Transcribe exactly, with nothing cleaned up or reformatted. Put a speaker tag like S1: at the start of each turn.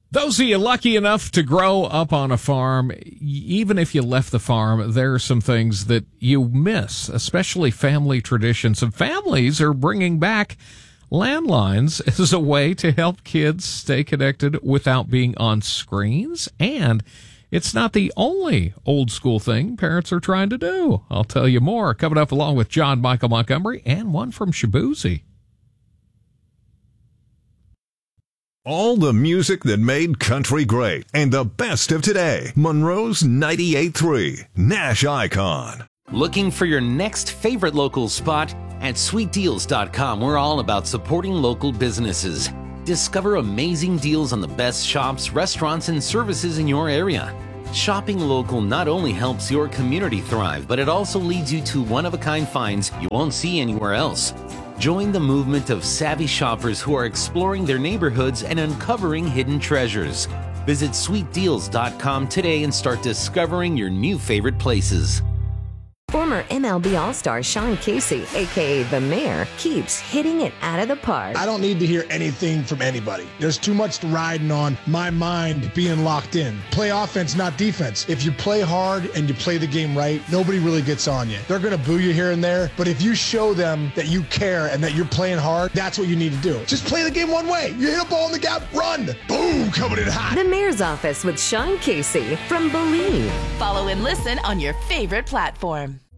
S1: Those of you lucky enough to grow up on a farm, even if you left the farm, there are some things that you miss, especially family traditions. Some families are bringing back landlines as a way to help kids stay connected without being on screens. And it's not the only old school thing parents are trying to do. I'll tell you more coming up along with John Michael Montgomery and one from Shaboozey.
S2: All the music that made country great and the best of today. Monroe's ninety-eight point three, Nash Icon.
S3: Looking for your next favorite local spot? At sweet deals dot com, we're all about supporting local businesses. Discover amazing deals on the best shops, restaurants, and services in your area. Shopping local not only helps your community thrive, but it also leads you to one-of-a-kind finds you won't see anywhere else. Join the movement of savvy shoppers who are exploring their neighborhoods and uncovering hidden treasures. Visit sweet deals dot com today and start discovering your new favorite places.
S4: Former M L B All-Star Sean Casey, a k a. The Mayor, keeps hitting it out of the park.
S5: I don't need to hear anything from anybody. There's too much riding on my mind being locked in. Play offense, not defense. If you play hard and you play the game right, nobody really gets on you. They're going to boo you here and there, but if you show them that you care and that you're playing hard, that's what you need to do. Just play the game one way. You hit a ball in the gap, run. Boom, coming in hot.
S4: The Mayor's Office with Sean Casey from Believe.
S6: Follow and listen on your favorite platform.